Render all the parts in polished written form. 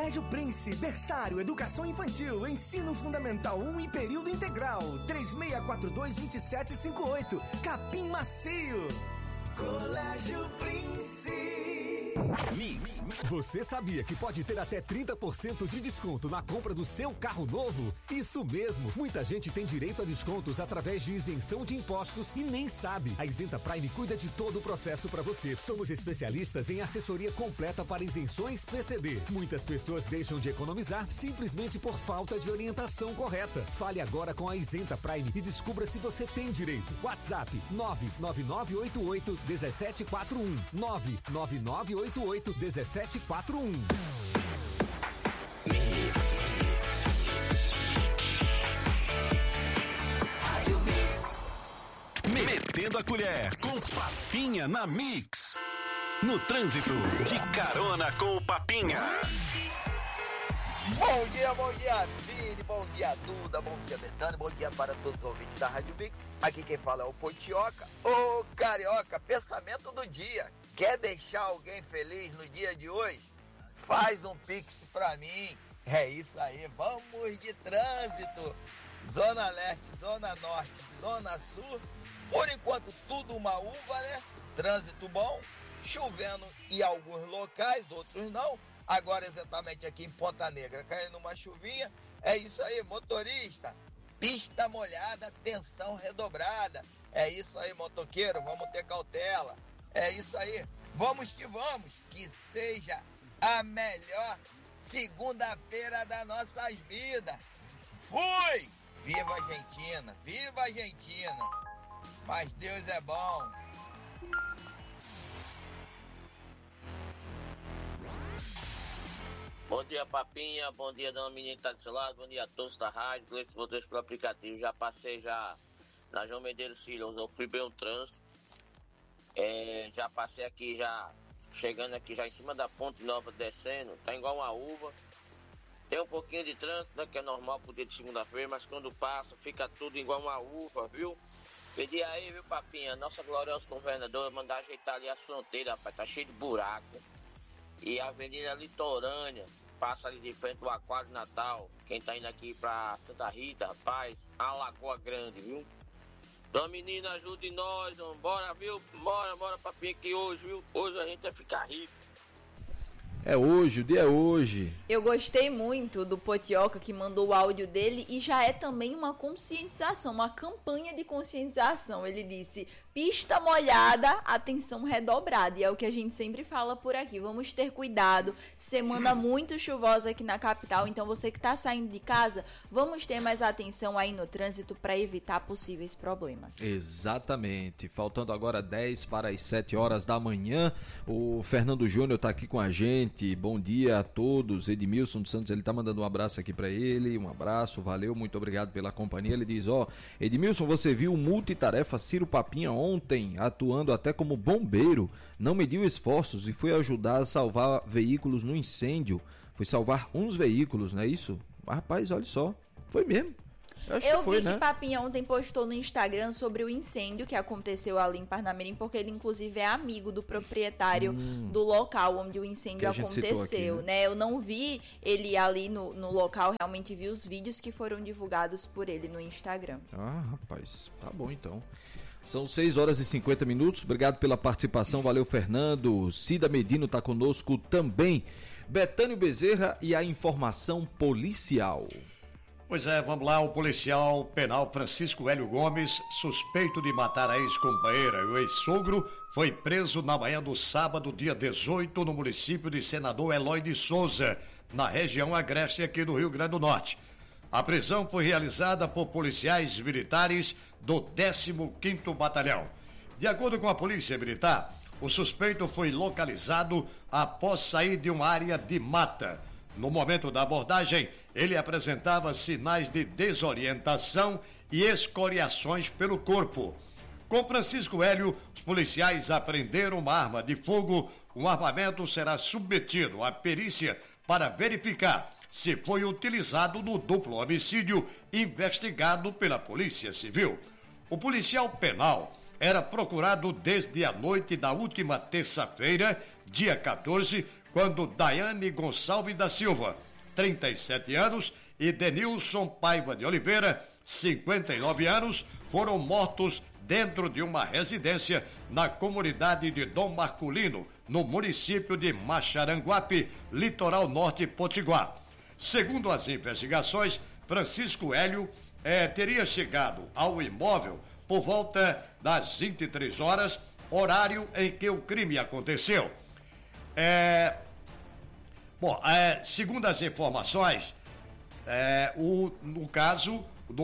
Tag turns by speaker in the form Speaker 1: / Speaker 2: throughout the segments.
Speaker 1: Colégio Prince, berçário, educação infantil, ensino fundamental 1 e período integral. 3642-2758, Capim Macio. Colégio Prince.
Speaker 2: Mix, você sabia que pode ter até 30% de desconto na compra do seu carro novo? Isso mesmo, muita gente tem direito a descontos através de isenção de impostos e nem sabe. A Isenta Prime cuida de todo o processo para você. Somos especialistas em assessoria completa para isenções PCD. Muitas pessoas deixam de economizar simplesmente por falta de orientação correta. Fale agora com a Isenta Prime e descubra se você tem direito. WhatsApp 99988-1741 99988-1741.
Speaker 3: Metendo a colher com Papinha na Mix. No trânsito, de carona com o Papinha.
Speaker 4: Bom dia, Vini, bom dia, Duda, bom dia, Betânia, bom dia para todos os ouvintes da Rádio Mix. Aqui quem fala é o Potioca. Ô, carioca, pensamento do dia. Quer deixar alguém feliz no dia de hoje? Faz um pix pra mim. É isso aí, vamos de trânsito. Zona Leste, Zona Norte, Zona Sul. Por enquanto tudo uma uva, né? Trânsito bom, chovendo em alguns locais, outros não. Agora exatamente aqui em Ponta Negra, caindo uma chuvinha. É isso aí, motorista. Pista molhada, tensão redobrada. É isso aí, motoqueiro, vamos ter cautela. É isso aí, vamos, que seja a melhor segunda-feira das nossas vidas. Fui! Viva a Argentina, viva a Argentina! Mas Deus é bom.
Speaker 5: Bom dia, Papinha, bom dia, dona menina que tá do seu lado, bom dia a todos da rádio, Gleice Motores pelo aplicativo. Já passei já na João Medeiros Filho, eu fui bem o trânsito. Já passei aqui, já chegando aqui já em cima da Ponte Nova, descendo, tá igual uma uva. Tem um pouquinho de trânsito, né, que é normal pro dia de segunda-feira, mas quando passa, fica tudo igual uma uva, viu? Pedi aí, viu, Papinha, nossa gloriosa governadora, mandar ajeitar ali as fronteiras, rapaz, tá cheio de buraco. E a Avenida Litorânea, passa ali de frente do Aquário Natal. Quem tá indo aqui pra Santa Rita, rapaz, a Lagoa Grande, viu? Dona menina, ajude nós, bora, viu? Bora, Papinha, que hoje, viu? Hoje a gente vai ficar rico.
Speaker 6: É hoje, o dia é hoje.
Speaker 7: Eu gostei muito do Potioca que mandou o áudio dele e já é também uma conscientização, uma campanha de conscientização. Ele disse, pista molhada, atenção redobrada. E é o que a gente sempre fala por aqui. Vamos ter cuidado. Semana muito chuvosa aqui na capital, então você que está saindo de casa, vamos ter mais atenção aí no trânsito para evitar possíveis problemas.
Speaker 6: Exatamente. Faltando agora 10 para as 7 horas da manhã, o Fernando Júnior está aqui com a gente. Bom dia a todos. Edmilson dos Santos, ele tá mandando um abraço aqui para ele, um abraço, valeu, muito obrigado pela companhia. Ele diz, Edmilson, você viu o multitarefa Ciro Papinha ontem, atuando até como bombeiro, não mediu esforços e foi ajudar a salvar veículos no incêndio, foi salvar uns veículos, não é isso? Rapaz, olha só, foi mesmo.
Speaker 7: Eu vi que Papinha ontem postou no Instagram sobre o incêndio que aconteceu ali em Parnamirim, porque ele inclusive é amigo do proprietário do local onde o incêndio aconteceu, aqui, né? Eu não vi ele ali no local, realmente vi os vídeos que foram divulgados por ele no Instagram.
Speaker 6: Ah, rapaz, tá bom então. São 6 horas e 50 minutos, obrigado pela participação, valeu Fernando. Cida Medino tá conosco também. Betânio Bezerra e a informação policial.
Speaker 8: Pois é, vamos lá, o policial penal Francisco Hélio Gomes, suspeito de matar a ex-companheira e o ex-sogro, foi preso na manhã do sábado, dia 18, no município de Senador Eloy de Souza, na região Agreste, aqui do Rio Grande do Norte. A prisão foi realizada por policiais militares do 15º Batalhão. De acordo com a Polícia Militar, o suspeito foi localizado após sair de uma área de mata. No momento da abordagem, ele apresentava sinais de desorientação e escoriações pelo corpo. Com Francisco Hélio, os policiais apreenderam uma arma de fogo. O armamento será submetido à perícia para verificar se foi utilizado no duplo homicídio investigado pela Polícia Civil. O policial penal era procurado desde a noite da última terça-feira, dia 14, quando Daiane Gonçalves da Silva, 37 anos, e Denilson Paiva de Oliveira, 59 anos, foram mortos dentro de uma residência na comunidade de Dom Marculino, no município de Maxaranguape, litoral norte potiguar. Segundo as investigações, Francisco Hélio teria chegado ao imóvel por volta das 23 horas, horário em que o crime aconteceu. Segundo as informações, no caso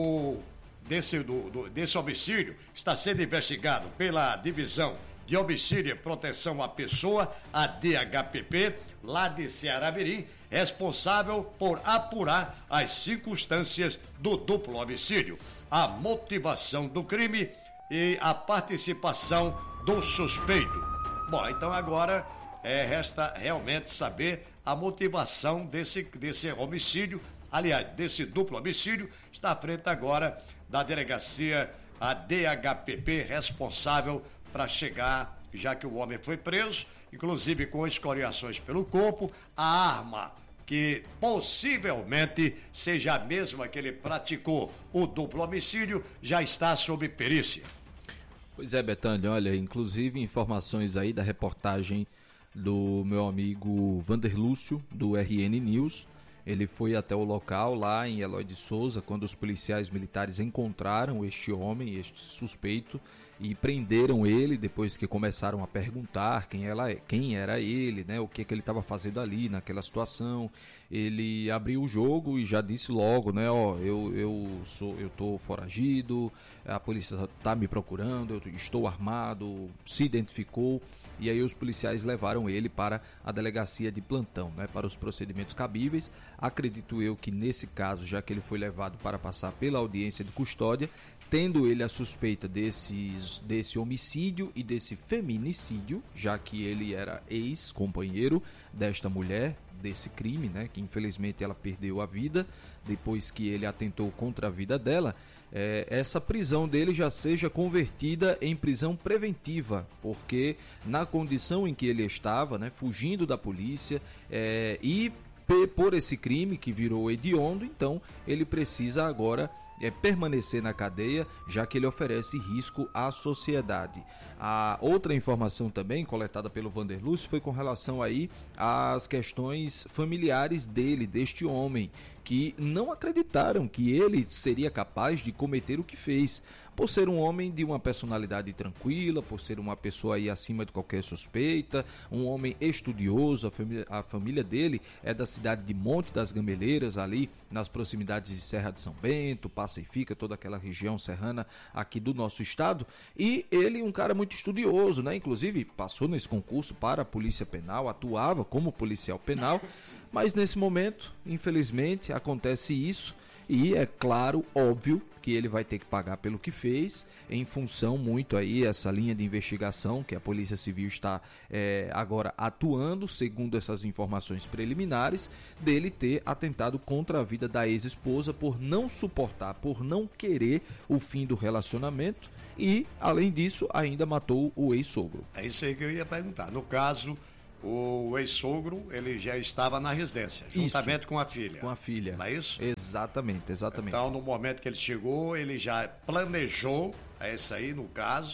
Speaker 8: desse homicídio, está sendo investigado pela Divisão de Homicídio e Proteção à Pessoa, a DHPP, lá de Ceará-Mirim, responsável por apurar as circunstâncias do duplo homicídio, a motivação do crime e a participação do suspeito. Bom, então agora resta realmente saber a motivação desse homicídio, aliás, desse duplo homicídio. Está à frente agora da delegacia, a DHPP, responsável para chegar, já que o homem foi preso, inclusive com escoriações pelo corpo, a arma que possivelmente seja a mesma que ele praticou o duplo homicídio já está sob perícia.
Speaker 6: Pois é, Betânia, olha, inclusive informações aí da reportagem do meu amigo Vander Lúcio, do RN News. Ele foi até o local lá em Eloy de Souza, quando os policiais militares encontraram este homem, este suspeito, e prenderam ele depois que começaram a perguntar quem era ele, né, o que ele estava fazendo ali naquela situação. Ele abriu o jogo e já disse logo, né, eu tô foragido, a polícia está me procurando, eu estou armado, se identificou. E aí os policiais levaram ele para a delegacia de plantão, né, para os procedimentos cabíveis. Acredito eu que nesse caso, já que ele foi levado para passar pela audiência de custódia, tendo ele a suspeita desse homicídio e desse feminicídio, já que ele era ex-companheiro desta mulher, desse crime, né, que infelizmente ela perdeu a vida depois que ele atentou contra a vida dela, essa prisão dele já seja convertida em prisão preventiva, porque na condição em que ele estava, né, fugindo da polícia e por esse crime que virou hediondo, então ele precisa agora permanecer na cadeia, já que ele oferece risco à sociedade. A outra informação também coletada pelo Vander Lúcio foi com relação aí às questões familiares deste homem, que não acreditaram que ele seria capaz de cometer o que fez, por ser um homem de uma personalidade tranquila, por ser uma pessoa aí acima de qualquer suspeita, um homem estudioso. A família dele é da cidade de Monte das Gameleiras, ali nas proximidades de Serra de São Bento, Passa e Fica, toda aquela região serrana aqui do nosso estado, e ele um cara muito estudioso, né? Inclusive passou nesse concurso para a Polícia Penal, atuava como policial penal, mas nesse momento, infelizmente, acontece isso. E é claro, óbvio, que ele vai ter que pagar pelo que fez, em função muito aí essa linha de investigação que a Polícia Civil está agora atuando, segundo essas informações preliminares, dele ter atentado contra a vida da ex-esposa por não suportar, por não querer o fim do relacionamento e, além disso, ainda matou o ex-sogro.
Speaker 8: É isso aí que eu ia perguntar. No caso, o ex-sogro, ele já estava na residência, juntamente
Speaker 6: isso,
Speaker 8: com a filha.
Speaker 6: Com a filha.
Speaker 8: Não é isso?
Speaker 6: Exatamente.
Speaker 8: Então, no momento que ele chegou, ele já planejou, esse aí, no caso,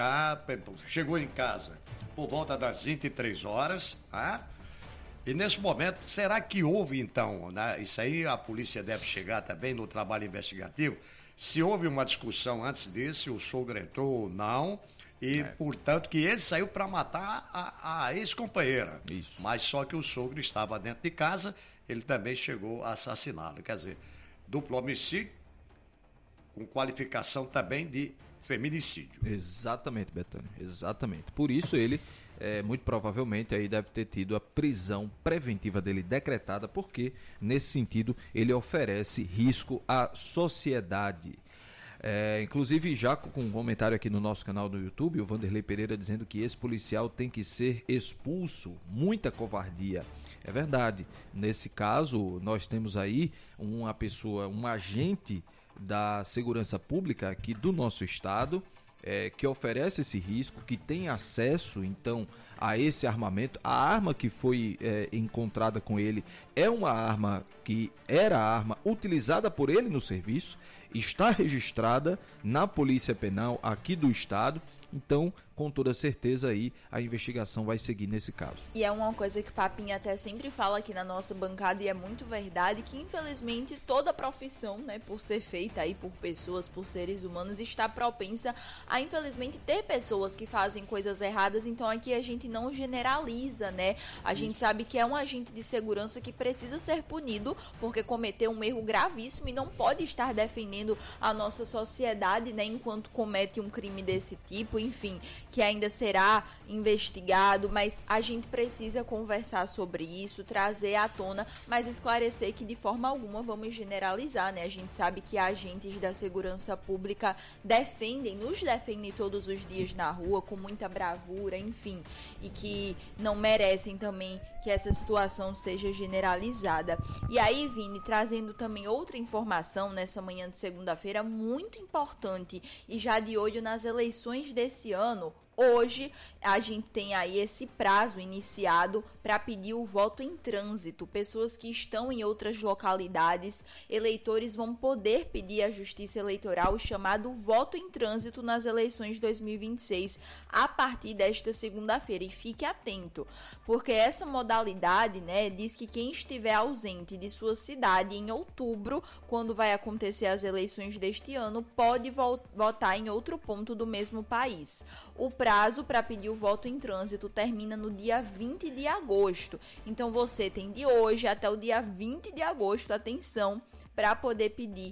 Speaker 8: chegou em casa por volta das 23 horas, né? E nesse momento, será que houve, então, né? Isso aí a polícia deve chegar também no trabalho investigativo, se houve uma discussão antes desse, o sogro entrou ou não, e, portanto, que ele saiu para matar a ex-companheira.
Speaker 6: Isso.
Speaker 8: Mas só que o sogro estava dentro de casa, ele também chegou a assassiná-lo. Quer dizer, duplo homicídio, com qualificação também de feminicídio.
Speaker 6: Exatamente, Betânia, exatamente. Por isso ele, muito provavelmente, aí deve ter tido a prisão preventiva dele decretada, porque, nesse sentido, ele oferece risco à sociedade. Inclusive, já com um comentário aqui no nosso canal do YouTube, o Vanderlei Pereira dizendo que esse policial tem que ser expulso, muita covardia. É verdade, nesse caso nós temos aí um agente da segurança pública aqui do nosso estado, que oferece esse risco, que tem acesso, então, a esse armamento. A arma que foi encontrada com ele é uma arma que era a arma utilizada por ele no serviço, está registrada na Polícia Penal aqui do Estado. Então, com toda certeza aí, a investigação vai seguir nesse caso.
Speaker 7: E é uma coisa que o Papinha até sempre fala aqui na nossa bancada, e é muito verdade, que infelizmente toda profissão, né, por ser feita aí por pessoas, por seres humanos, está propensa a, infelizmente, ter pessoas que fazem coisas erradas. Então aqui a gente não generaliza, né? A gente sabe que é um agente de segurança que precisa ser punido porque cometeu um erro gravíssimo e não pode estar defendendo a nossa sociedade, né, enquanto comete um crime desse tipo, enfim, que ainda será investigado, mas a gente precisa conversar sobre isso, trazer à tona, mas esclarecer que de forma alguma vamos generalizar, né? A gente sabe que agentes da segurança pública nos defendem todos os dias na rua com muita bravura, enfim, e que não merecem também que essa situação seja generalizada. E aí, Vini, trazendo também outra informação nessa manhã de segunda-feira muito importante e já de olho nas eleições desse ano. Hoje a gente tem aí esse prazo iniciado para pedir o voto em trânsito. Pessoas que estão em outras localidades, eleitores vão poder pedir à Justiça Eleitoral o chamado voto em trânsito nas eleições de 2026 a partir desta segunda-feira. E fique atento, porque essa modalidade, né, diz que quem estiver ausente de sua cidade em outubro, quando vai acontecer as eleições deste ano, pode votar em outro ponto do mesmo país. O prazo para pedir o voto em trânsito termina no dia 20 de agosto. Então você tem de hoje até o dia 20 de agosto, atenção, para poder pedir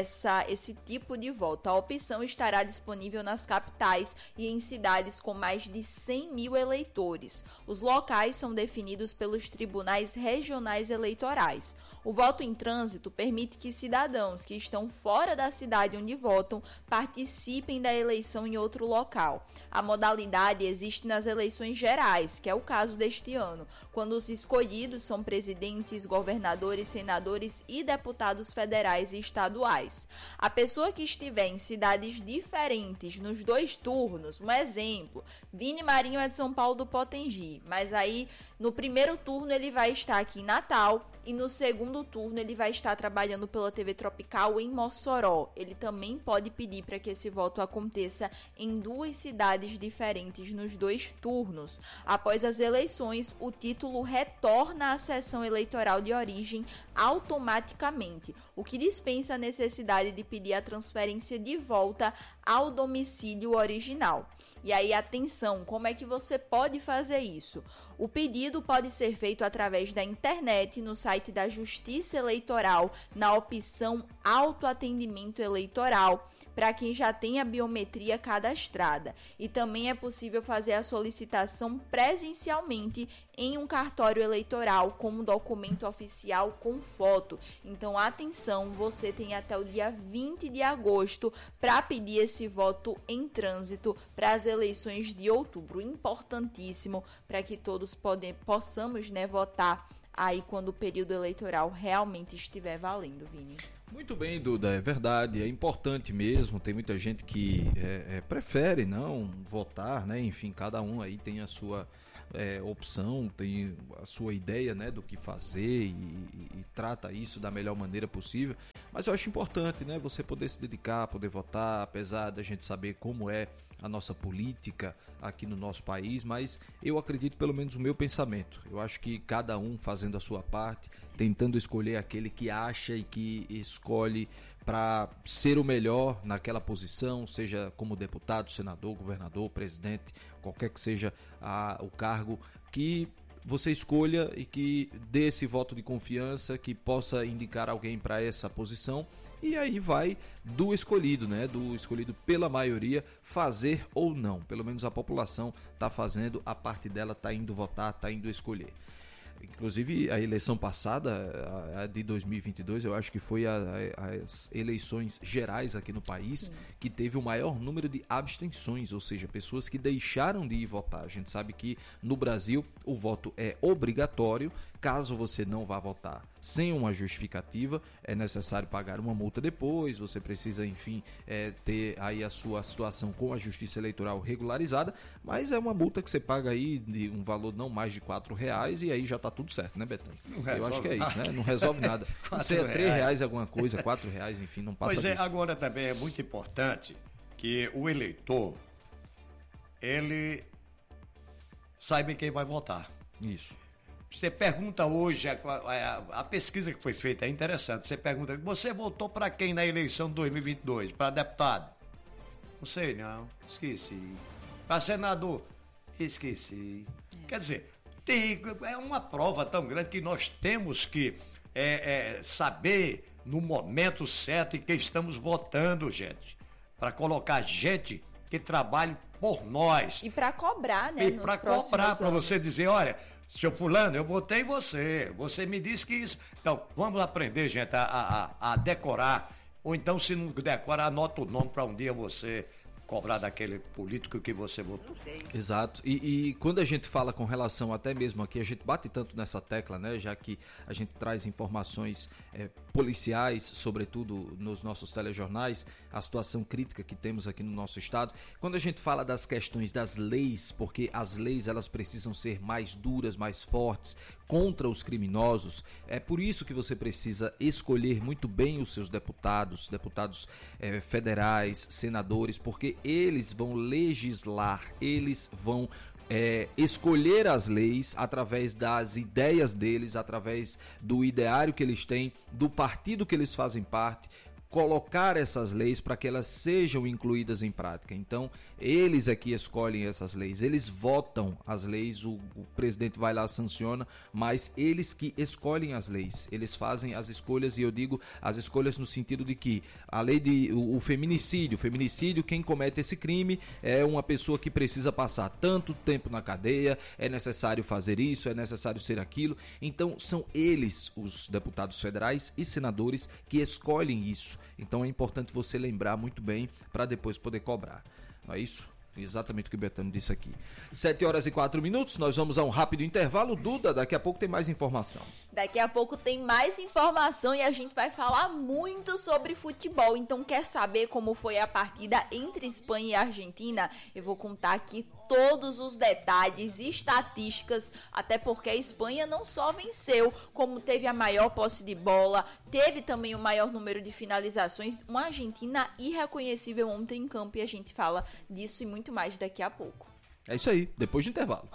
Speaker 7: esse tipo de voto. A opção estará disponível nas capitais e em cidades com mais de 100 mil eleitores. Os locais são definidos pelos tribunais regionais eleitorais. O voto em trânsito permite que cidadãos que estão fora da cidade onde votam participem da eleição em outro local. A modalidade existe nas eleições gerais, que é o caso deste ano, quando os escolhidos são presidentes, governadores, senadores e deputados federais e estaduais. A pessoa que estiver em cidades diferentes nos 2 turnos, um exemplo, Vini Marinho é de São Paulo do Potengi, mas aí no primeiro turno ele vai estar aqui em Natal e no segundo turno ele vai estar trabalhando pela TV Tropical em Mossoró. Ele também pode pedir para que esse voto aconteça em 2 cidades diferentes nos 2 turnos. Após as eleições, o título retorna à sessão eleitoral de origem automaticamente, o que dispensa a necessidade de pedir a transferência de volta ao domicílio original. E aí, atenção, como é que você pode fazer isso? O pedido pode ser feito através da internet, no site da Justiça Eleitoral, na opção Autoatendimento Eleitoral, para quem já tem a biometria cadastrada. E também é possível fazer a solicitação presencialmente em um cartório eleitoral como documento oficial com foto. Então, atenção, você tem até o dia 20 de agosto para pedir esse voto em trânsito para as eleições de outubro. Importantíssimo para que todos possamos, né, votar aí quando o período eleitoral realmente estiver valendo, Vini.
Speaker 6: Muito bem, Duda, é verdade, é importante mesmo. Tem muita gente que prefere não votar, né? Enfim, cada um aí tem a sua opção, tem a sua ideia, né, do que fazer e trata isso da melhor maneira possível. Mas eu acho importante, né, você poder se dedicar, poder votar, apesar da gente saber como é a nossa política aqui no nosso país, mas eu acredito, pelo menos o meu pensamento, eu acho que cada um fazendo a sua parte, tentando escolher aquele que acha e que escolhe para ser o melhor naquela posição, seja como deputado, senador, governador, presidente, qualquer que seja o cargo, que você escolha e que dê esse voto de confiança, que possa indicar alguém para essa posição. E aí vai do escolhido, né? Do escolhido pela maioria fazer ou não. Pelo menos a população está fazendo a parte dela, está indo votar, está indo escolher. Inclusive a eleição passada, a de 2022, eu acho que foi as eleições gerais aqui no país, sim, que teve o maior número de abstenções, ou seja, pessoas que deixaram de ir votar. A gente sabe que no Brasil o voto é obrigatório, caso você não vá votar sem uma justificativa, é necessário pagar uma multa depois, você precisa, enfim, ter aí a sua situação com a Justiça Eleitoral regularizada, mas é uma multa que você paga aí de um valor não mais de R$4 e aí já tá tudo certo, né, Betânia? Eu acho que é isso, né? Não resolve nada. Não sei, é R$3 alguma coisa, R$4, enfim, não passa disso.
Speaker 8: Pois é, agora também é muito importante que o eleitor, ele saiba em quem vai votar.
Speaker 6: Isso.
Speaker 8: Você pergunta hoje, a pesquisa que foi feita é interessante, você pergunta, você votou para quem na eleição de 2022? Para deputado? Não sei não, esqueci. Para senador? Esqueci. Quer dizer, é uma prova tão grande que nós temos que saber no momento certo em que estamos votando, gente. Para colocar gente que trabalhe por nós.
Speaker 7: E para cobrar, né?
Speaker 8: E para cobrar, para você dizer, olha, seu fulano, eu votei em você. Você me disse que isso... Então, vamos aprender, gente, a decorar. Ou então, se não decorar, anota o nome para um dia você cobrar daquele político que você votou.
Speaker 6: Exato. E quando a gente fala com relação até mesmo aqui, a gente bate tanto nessa tecla, né? Já que a gente traz informações policiais, sobretudo nos nossos telejornais, a situação crítica que temos aqui no nosso estado. Quando a gente fala das questões das leis, porque as leis elas precisam ser mais duras, mais fortes, contra os criminosos, é por isso que você precisa escolher muito bem os seus deputados federais, senadores, porque eles vão legislar, eles vão escolher as leis através das ideias deles, através do ideário que eles têm, do partido que eles fazem parte, colocar essas leis para que elas sejam incluídas em prática. Então, eles é que escolhem essas leis, eles votam as leis, o presidente vai lá, sanciona, mas eles que escolhem as leis, eles fazem as escolhas, e eu digo as escolhas no sentido de que a lei o feminicídio, quem comete esse crime é uma pessoa que precisa passar tanto tempo na cadeia, é necessário fazer isso, é necessário ser aquilo. Então, são eles, os deputados federais e senadores, que escolhem isso. Então é importante você lembrar muito bem para depois poder cobrar. Não é isso? Exatamente o que o Betânia disse aqui. 7h04, nós vamos a um rápido intervalo. Duda, daqui a pouco tem mais informação.
Speaker 7: Daqui a pouco tem mais informação e a gente vai falar muito sobre futebol. Então, quer saber como foi a partida entre Espanha e Argentina? Eu vou contar aqui todos os detalhes e estatísticas, até porque a Espanha não só venceu, como teve a maior posse de bola, teve também o maior número de finalizações, uma Argentina irreconhecível ontem em campo, e a gente fala disso e muito mais daqui a pouco.
Speaker 6: É isso aí, depois do intervalo.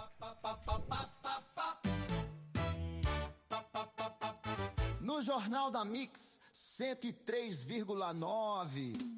Speaker 1: No Jornal da Mix 103,9.